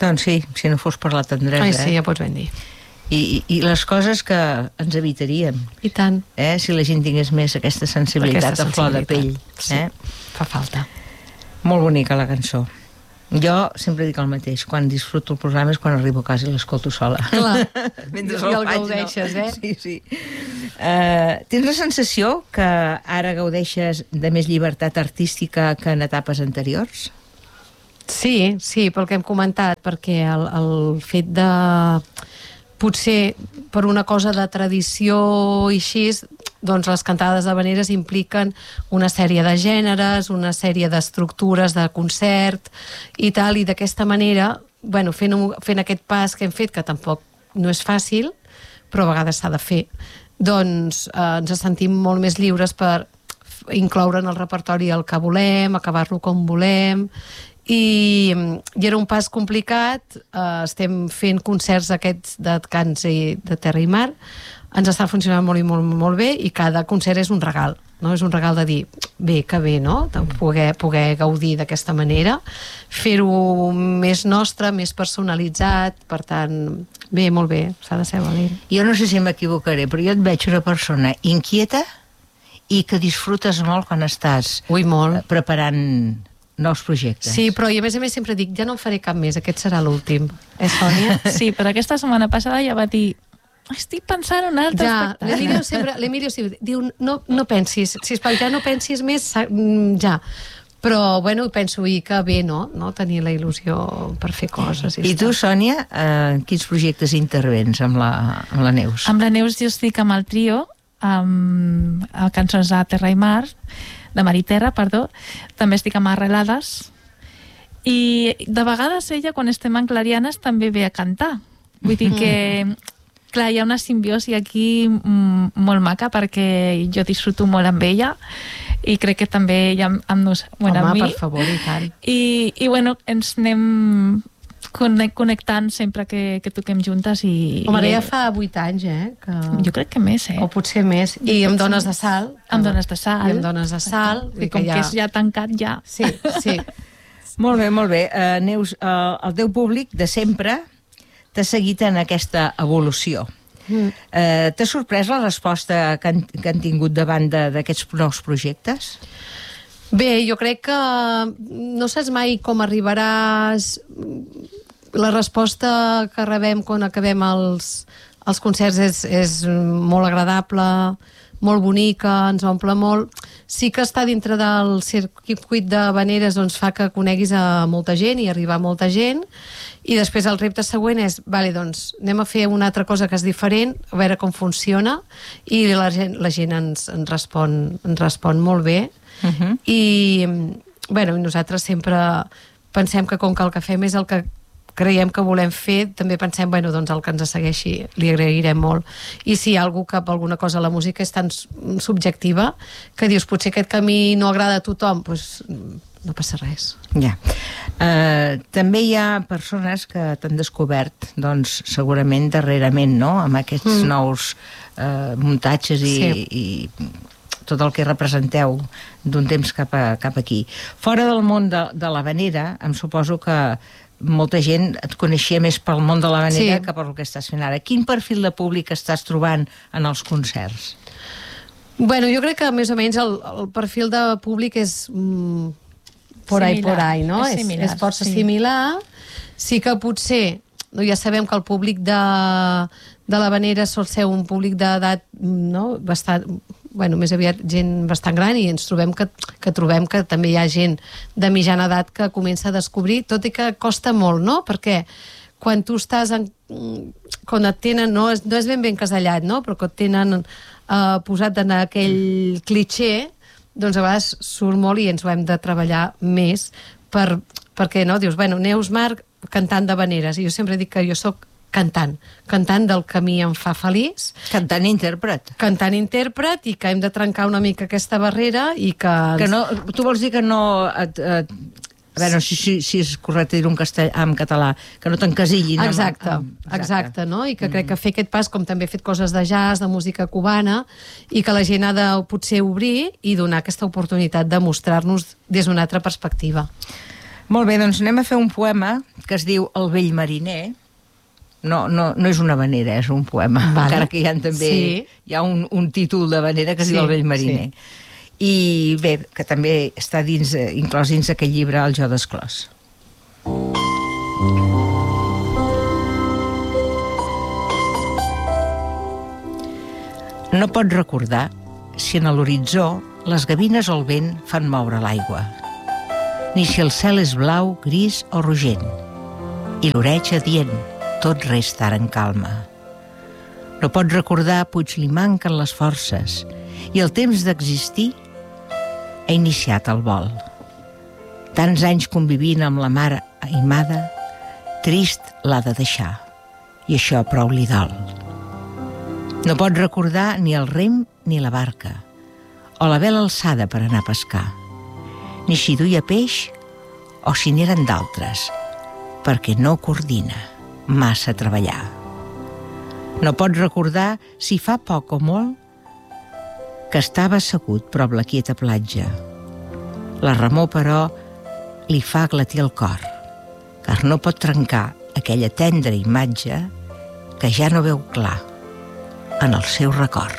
Doncs sí, si no fos per la tendresa. Ai, sí, ja pots ben dir. I les coses que ens evitaríem. I tant. Si la gent tingués més aquesta sensibilitat a flor de pell. Sí, fa falta. Molt bonica la cançó. Jo sempre dic el mateix, quan disfruto el programa és quan arribo a casa i l'escolto sola. Clar, mentre i el gaudeixes, no? Sí. Tens la sensació que ara gaudeixes de més llibertat artística que en etapes anteriors? Sí, pel que hem comentat, perquè el fet de... potser per una cosa de tradició i així, doncs les cantades d'havaneres impliquen una sèrie de gèneres, una sèrie d'estructures de concert i tal, i d'aquesta manera, bueno, fent aquest pas que hem fet, que tampoc no és fàcil, però a vegades s'ha de fer, doncs ens sentim molt més lliures per incloure en el repertori el que volem, acabar-lo com volem, i era un pas complicat. Estem fent concerts aquests de cants de terra i mar, ens està funcionant molt i molt bé, i cada concert és un regal, no? És un regal de dir, que bé, no? De poder gaudir d'aquesta manera, fer-ho més nostre, més personalitzat, per tant, bé, molt bé, s'ha de ser valent. Jo no sé si m'equivocaré, però jo et veig una persona inquieta i que disfrutes molt quan estàs preparant nous projectes. Sí, però i a més sempre dic, ja no en faré cap més, aquest serà l'últim. Sònia? Sí, però aquesta setmana passada ja va dir, estic pensant en un altre espectacle. L'Emilio sempre diu, no pensis, sisplau, ja no pensis més, ja. Però, bueno, penso que bé, no? Tenir la il·lusió per fer coses. I tu, Sònia, quins projectes intervens amb la Neus? Amb la Neus jo estic amb el trio, amb cançons de Terra i Mar, de Mar i Terra, perdó. També estic amb Arrelades. I de vegades ella, quan estem en Clarianes, també ve a cantar. Vull dir que, clar, hi ha una simbiosi aquí molt maca, perquè jo disfruto molt amb ella i crec que també ella amb nosaltres. Bueno, home, per favor, i tant. I bueno, ens anem connectant sempre que toquem juntes. Home, ara ja fa 8 anys, Que... Jo crec que més, O potser més. I amb Dones de Sal. Amb Dones de Sal. I amb Dones de Sal. I com que és ja tancat, ja. Sí. Molt bé. Neus, el teu públic de sempre t'ha seguit en aquesta evolució. T'ha sorprès la resposta que han tingut davant d'aquests nous projectes? Bé, jo crec que no saps mai com arribaràs. La resposta que rebem quan acabem els concerts és molt agradable, molt bonica, ens omple molt. Sí que estar dintre del circuit d'havaneres doncs fa que coneguis a molta gent i arribar a molta gent, i després el repte següent és, doncs anem a fer una altra cosa que és diferent, a veure com funciona, i la gent ens respon molt bé. I nosaltres sempre pensem que com que el que fem és el que creiem que volem fer, també pensem, doncs el que ens segueixi li agrairem molt. I si hi ha algú que alguna cosa a la música és tan subjectiva que dius, potser aquest camí no agrada a tothom, doncs no passa res. Ja. També hi ha persones que t'han descobert, doncs, segurament darrerament, no?, amb aquests nous muntatges i tot el que representeu d'un temps cap aquí. Fora del món de l'havanera, em suposo que molta gent et coneixia més pel món de l'havanera que per el que estàs fent ara. Quin perfil de públic estàs trobant en els concerts? Jo crec que més o menys el perfil de públic és por ahí, no? És força similar. Sí que potser, ja sabem que el públic de l'havanera sol ser un públic d'edat bastant, més aviat gent bastant gran, i ens trobem que també hi ha gent de mitjana edat que comença a descobrir, tot i que costa molt, no? Perquè quan tu estàs quan et tenen, no és ben encasellat, no? Però que et tenen posat en aquell clitxé, doncs a vegades surt molt i ens ho hem de treballar més perquè, no? Dius, Neus Marc cantant d'havaneres, i jo sempre dic que jo sóc cantant del que a mi em fa feliç. Cantant intèrpret, i que hem de trencar una mica aquesta barrera i que... Tu vols dir que no... A veure, no sé si és correcte dir-ho en català, que no t'encasillin. Exacte, no? I que crec que fer aquest pas, com també he fet coses de jazz, de música cubana, i que la gent ha de potser obrir i donar aquesta oportunitat de mostrar-nos des d'una altra perspectiva. Molt bé, doncs anem a fer un poema que es diu El vell mariner. No és una vanera, és un poema. Vale. Encara que hi ha també hi ha un títol de vanera que es diu El vell mariner. I bé, que també està inclòs dins aquell llibre El jo d'esclòs. No pots recordar si en l'horitzó les gavines o el vent fan moure l'aigua, ni si el cel és blau, gris o rogent, i l'oreig adient, tot resta ara en calma. No pots recordar, puig li manquen les forces, i el temps d'existir ha iniciat el vol. Tants anys convivint amb la mar aimada, trist l'ha de deixar, i això prou li dol. No pots recordar ni el rem ni la barca, o la vela alçada per anar a pescar, ni si duia peix o si n'eren d'altres, perquè no coordina massa treballar. No pots recordar si fa poc o molt que estava assegut prop la quieta platja. La remor, però, li fa glatir el cor, car no pot trencar aquella tendra imatge que ja no veu clar en el seu record.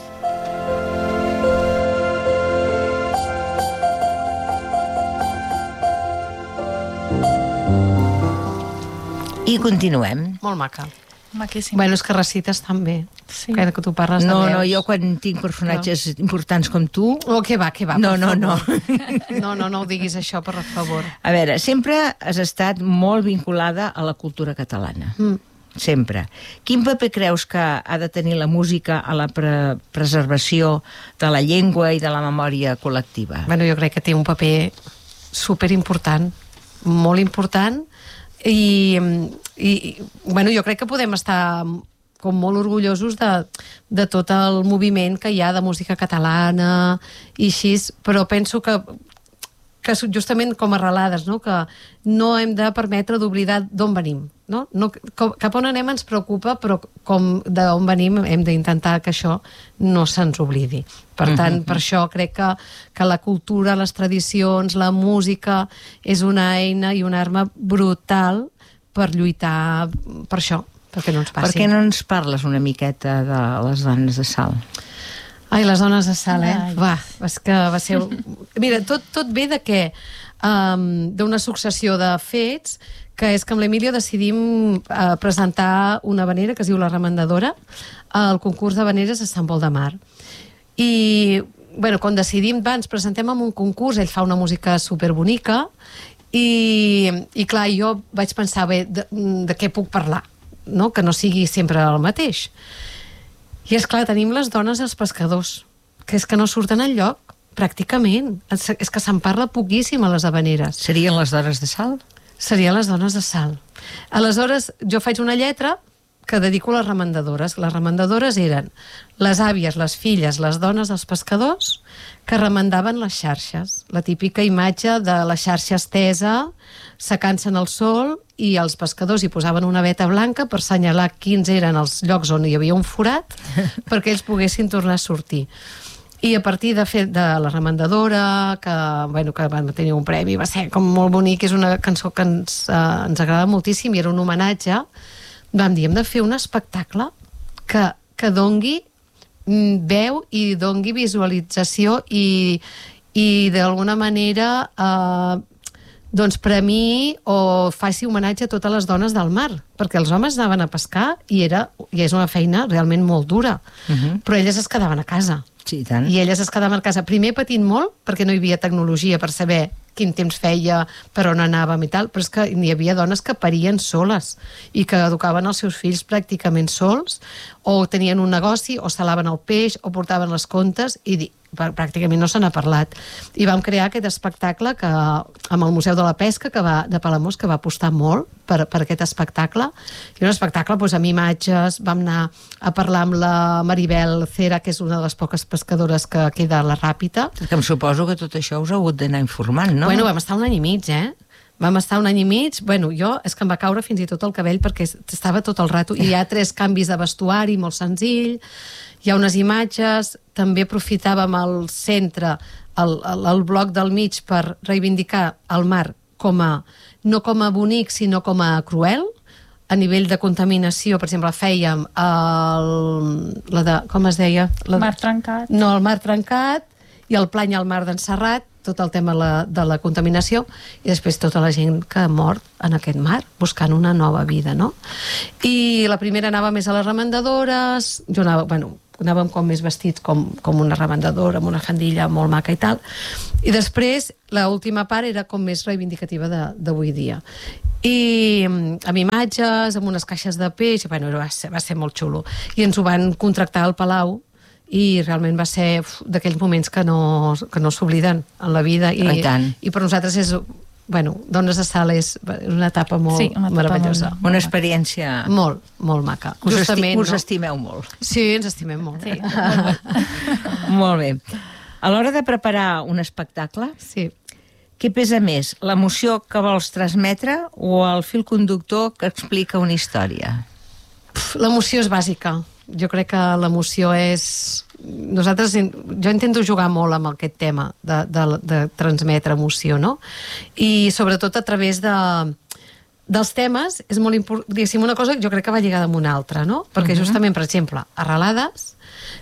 I continuem. Molt maca. Maquíssim. Bueno, és que recites també. Sí. Que tu parles de No, veus. jo quan tinc personatges importants com tu... Oh, que va, No. No ho diguis això, per favor. A veure, sempre has estat molt vinculada a la cultura catalana. Sempre. Quin paper creus que ha de tenir la música a la preservació de la llengua i de la memòria col·lectiva? Bueno, jo crec que té un paper superimportant, molt important, i bueno, jo crec que podem estar com molt orgullosos de tot el moviment que hi ha de música catalana i així, però penso que justament com arrelades, no? Que no hem de permetre d'oblidar d'on venim, no? Cap on anem ens preocupa, però com d'on venim hem d'intentar que això no se'ns oblidi. Per tant, per això crec que la cultura, les tradicions, la música és una eina i una arma brutal per lluitar per això, perquè no ens passi. Per què no ens parles una miqueta de les dones de Salt? Ai, les dones de Salt, Va, és que va ser... Mira, tot ve de què? D'una successió de fets, que és que amb l'Emília decidim presentar una vanera que es diu La Remendadora al concurs de vaneres de Sant Pol de Mar. I, bueno, quan decidim, ens presentem en un concurs, ell fa una música superbonica, i clar, jo vaig pensar, bé, de què puc parlar, no? Que no sigui sempre el mateix. I és clar, tenim les dones i els pescadors, que és que no surten enlloc, pràcticament. És que se'n parla poquíssim a les havaneres. Serien les dones de Salt? Serien les dones de Salt. Aleshores, jo faig una lletra que dedico a les remendadores. Les remendadores eren les àvies, les filles, les dones dels pescadors que remendaven les xarxes. La típica imatge de la xarxa estesa, secant-se en el sol, i els pescadors hi posaven una veta blanca per assenyalar quins eren els llocs on hi havia un forat perquè ells poguessin tornar a sortir. I a partir de la remendadora, que van tenir un premi, va ser com molt bonic, és una cançó que ens agrada moltíssim i era un homenatge, vam dir, hem de fer un espectacle que dongui veu i dongui visualització i d'alguna manera doncs premiï o faci homenatge a totes les dones del mar, perquè els homes anaven a pescar i és una feina realment molt dura, però elles es quedaven a casa. Sí, tant. I elles es quedaven a casa, primer patint molt, perquè no hi havia tecnologia per saber quin temps feia, per on anàvem i tal, però és que hi havia dones que parien soles i que educaven els seus fills pràcticament sols, o tenien un negoci, o salaven el peix, o portaven les comptes, i pràcticament no se n'ha parlat. I vam crear aquest espectacle amb el Museu de la Pesca de Palamós, que va apostar molt per aquest espectacle. I un espectacle amb imatges, vam anar a parlar amb la Maribel Cera, que és una de les poques pescadores que queda a la Ràpita. Que em suposo que tot això us ha hagut d'anar informant, no? Bueno, vam estar un any i mig, Vam estar un any i mig, jo és que em va caure fins i tot el cabell perquè estava tot el rato, i hi ha 3 canvis de vestuari molt senzill, hi ha unes imatges, també aprofitàvem el centre, el bloc del mig, per reivindicar el mar no com a bonic, sinó com a cruel. A nivell de contaminació, per exemple, fèiem com es deia? Mar trencat. No, el mar trencat, i el Plany al mar d'en Serrat, tot el tema de la contaminació, i després tota la gent que ha mort en aquest mar, buscant una nova vida, no? I la primera anava més a les remendadores, jo anàvem com més vestits com una remendadora, amb una faldilla molt maca i tal, i després l'última part era com més reivindicativa d'avui dia. I amb imatges, amb unes caixes de peix, va ser molt xulo. I ens ho van contractar al Palau, i realment va ser d'aquells moments que no s'obliden en la vida, i per nosaltres és, Dones de Sal és una etapa molt meravellosa. Una experiència molt, molt maca. Us estimeu molt. Sí, ens estimem molt. Sí. Molt bé. A l'hora de preparar un espectacle, què pesa més, l'emoció que vols transmetre o el fil conductor que explica una història? L'emoció és bàsica. Jo crec que l'emoció és... Jo intento jugar molt amb aquest tema de transmetre emoció, no? I sobretot a través dels temes és molt important, diguéssim, una cosa jo crec que va lligada amb una altra, no? Perquè justament, per exemple, Arrelades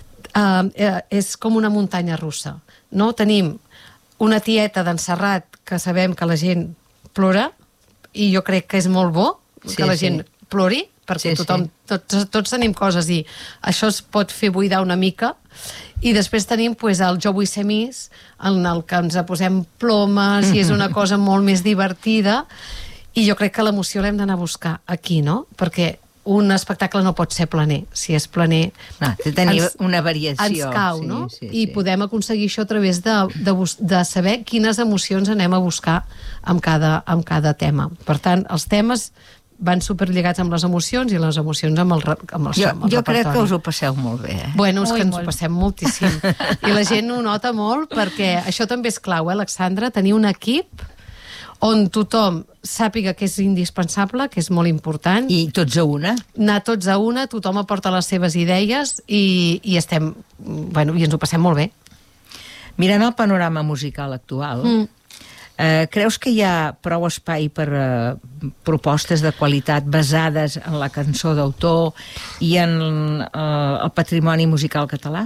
és com una muntanya russa, no? Tenim una tieta d'en Serrat que sabem que la gent plora, i jo crec que és molt bo que la gent plori, perquè tots tenim coses i això es pot fer buidar una mica. I després tenim el Jo vull ser Miss, en el que ens posem plomes i és una cosa molt més divertida, i jo crec que l'emoció l'hem d'anar a buscar aquí, no? Perquè un espectacle no pot ser planer. Si és planer... Té de tenir una variació. Ens cau, no? I podem aconseguir això a través de saber quines emocions anem a buscar amb cada tema. Per tant, els temes van superlligats amb les emocions i les emocions amb el repertori. Jo crec que us ho passeu molt bé. Bueno, és que ens ho passem moltíssim. I la gent ho nota molt, perquè això també és clau, Alexandra, tenir un equip on tothom sàpiga que és indispensable, que és molt important. I tots a una. Anar tots a una, tothom aporta les seves idees i estem... i ens ho passem molt bé. Mirant el panorama musical actual, creus que hi ha prou espai per propostes de qualitat basades en la cançó d'autor i en el patrimoni musical català?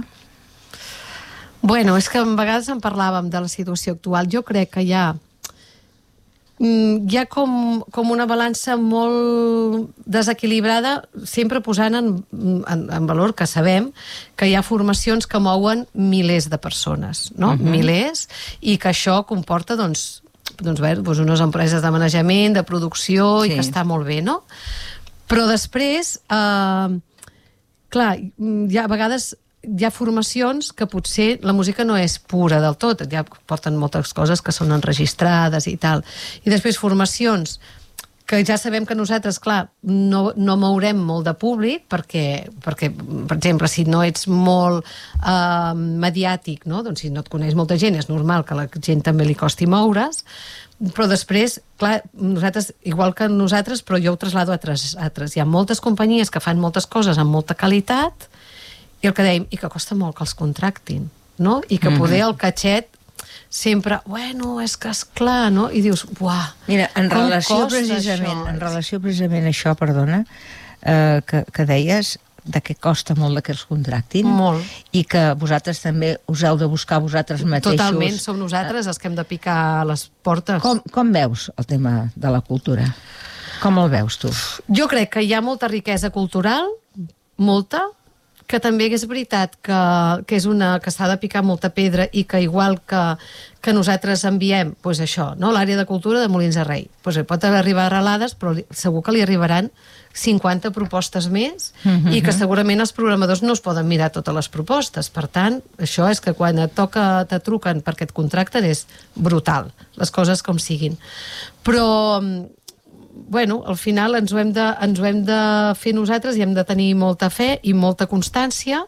Bueno, és que a vegades en parlàvem de la situació actual. Jo crec que hi ha com una balança molt desequilibrada, sempre posant en valor que sabem que hi ha formacions que mouen milers de persones, no? Milers, i que això comporta unes empreses de manejament, de producció, i que està molt bé, no? Però després, clar, a vegades hi ha formacions que potser la música no és pura del tot, ja porten moltes coses que són enregistrades i tal, i després formacions que ja sabem que nosaltres, clar, no mourem molt de públic perquè, per exemple, si no ets molt mediàtic, no? Doncs si no et coneix molta gent, és normal que a la gent també li costi moure's, però després, clar, nosaltres, igual que nosaltres, però jo ho traslado a altres. Hi ha moltes companyies que fan moltes coses amb molta qualitat, i el que dèiem, i que costa molt que els contractin, no? I que poder el catxet sempre, és que esclar, no? I dius, uah, mira, en relació precisament a això, perdona, que deies, de què costa molt que els contractin, i que vosaltres també us heu de buscar vosaltres mateixos. Totalment, som nosaltres els que hem de picar les portes. Com veus el tema de la cultura? Com el veus tu? Jo crec que hi ha molta riquesa cultural, molta, que també és veritat que s'ha de picar molta pedra i que igual que nosaltres enviem això, no? L'àrea de cultura de Molins de Rei, pot arribar a Arrelades, però segur que li arribaran 50 propostes més, i que segurament els programadors no es poden mirar totes les propostes. Per tant, això és que quan te truquen perquè et contracten és brutal, les coses com siguin. Però al final ens ho hem de fer nosaltres i hem de tenir molta fe i molta constància,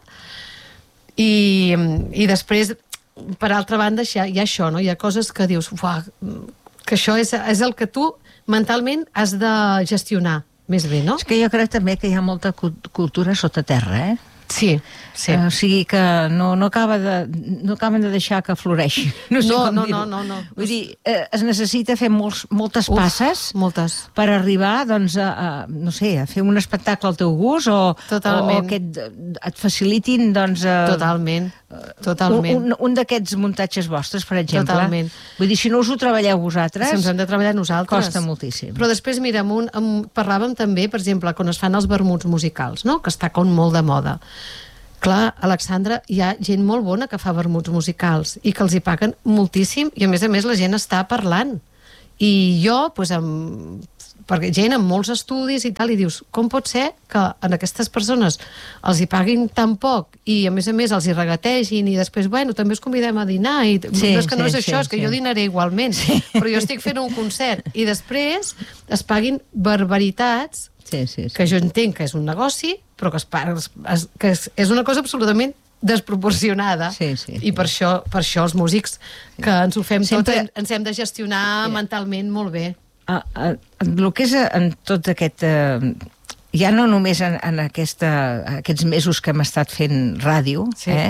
i després, per altra banda, hi ha això, no? Hi ha coses que dius, que això és el que tu mentalment has de gestionar més bé, no? És que jo crec també que hi ha molta cultura sota terra, Sí, sí. O sigui que no acaben de deixar que floreixi. No sé com dir-ho. No. Vull dir, es necessita fer moltes passes moltes. per arribar, doncs, no sé, a fer un espectacle al teu gust o que et facilitin, doncs... Totalment. Un d'aquests muntatges vostres, per exemple. Totalment. Vull dir, si no us ho treballeu vosaltres... Si ens hem de treballar nosaltres. Costa moltíssim. Però després, mira, parlàvem també, per exemple, quan es fan els vermuts musicals, no? Que està com molt de moda. Clar, Alexandra, hi ha gent molt bona que fa vermuts musicals i que els hi paguen moltíssim i, a més, la gent està parlant. I jo, doncs, perquè gent amb molts estudis i tal, i dius, com pot ser que a aquestes persones els hi paguin tan poc i, a més, els hi regategin i després, bueno, també us convidem a dinar i és que no és això, és que jo dinaré igualment, però jo estic fent un concert i després es paguin barbaritats que jo entenc que és un negoci, però que és una cosa absolutament desproporcionada. I per això els músics que ens ho fem tot ens hem de gestionar mentalment molt bé. El que és en tot aquest... ja no només en aquests mesos que hem estat fent ràdio,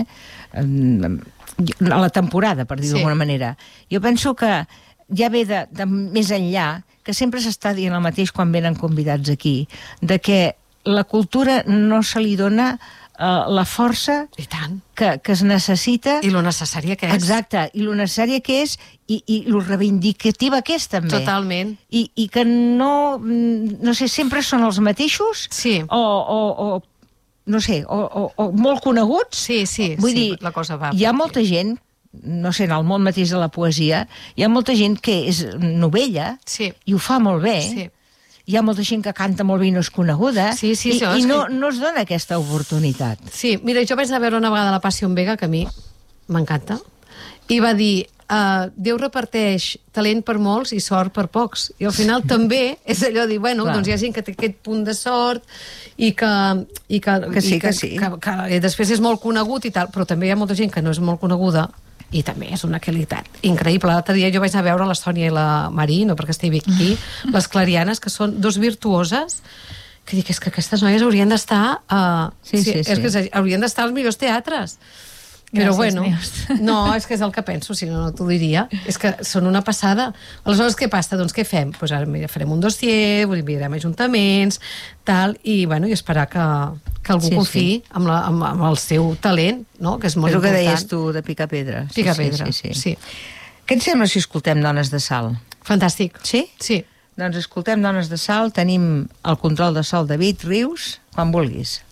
a la temporada, per dir-ho d'alguna manera, jo penso que ja ve de més enllà, que sempre s'està dient el mateix quan venen convidats aquí, de que la cultura no se li dona la força que es necessita. I lo necessària que és. Exacte, i lo necessària que és i lo reivindicativa que és també. Totalment. I que no sé, sempre són els mateixos o no sé, o molt coneguts. Sí, vull dir, la cosa va. Hi ha molta gent, no sé, en el món mateix de la poesia, hi ha molta gent que és novella i ho fa molt bé. Sí. Hi ha molta gent que canta molt bé i no és coneguda i no es dona aquesta oportunitat. Sí, mira, jo vaig anar a veure una vegada la Passion Vega, que a mi m'encanta, i va dir, Déu reparteix talent per molts i sort per pocs. I al final també és allò de dir, bueno, doncs hi ha gent que té aquest punt de sort i que després és molt conegut i tal, però també hi ha molta gent que no és molt coneguda i també és una qualitat increïble. L'altre dia jo vaig anar a veure la Sònia i la Marí, no perquè estigui aquí, les clarianes, que són dos virtuoses, que dic, és que aquestes noies haurien d'estar haurien d'estar als millors teatres. Però bueno, no, és que és el que penso, si no t'ho diria. És que són una passada. Aleshores, què passa? Doncs què fem? Doncs ara farem un dossier, ho enviarem a ajuntaments, tal, i esperar que algú confiï amb el seu talent, no? Que és molt important. És el que deies tu, de picar pedra. Picar pedra, sí. Què et sembla si escoltem Dones de Sal? Fantàstic. Sí? Sí. Doncs escoltem Dones de Sal, tenim el control de sol David Rius, quan vulguis.